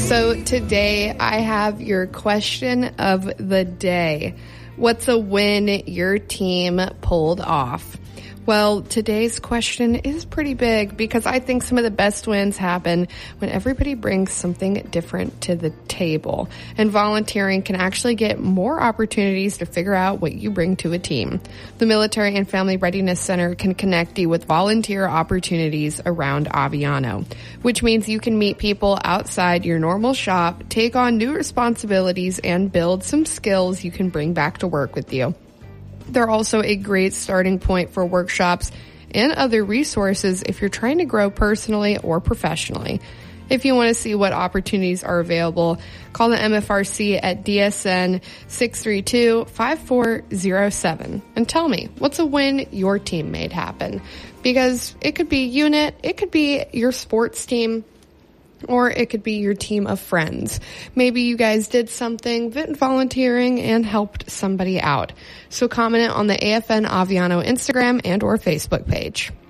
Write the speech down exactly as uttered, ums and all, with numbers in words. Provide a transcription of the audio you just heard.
So today I have your question of the day. What's a win your team pulled off? Well, today's question is pretty big because I think some of the best wins happen when everybody brings something different to the table. And volunteering can actually get more opportunities to figure out what you bring to a team. The Military and Family Readiness Center can connect you with volunteer opportunities around Aviano, which means you can meet people outside your normal shop, take on new responsibilities, and build some skills you can bring back to work with you. They're also a great starting point for workshops and other resources if you're trying to grow personally or professionally. If you want to see what opportunities are available, call the M F R C at D S N six three two, five four zero seven and tell me, what's a win your team made happen? Because it could be unit, it could be your sports team, or it could be your team of friends. Maybe you guys did something volunteering and helped somebody out. So comment it on the A F N Aviano Instagram and or Facebook page.